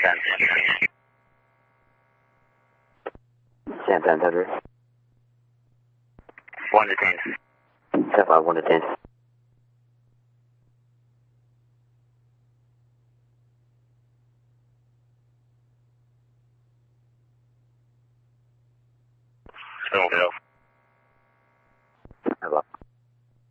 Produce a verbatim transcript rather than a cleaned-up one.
ten. Stand ten, Tedder. One detained. ten five, one to ten. Still go.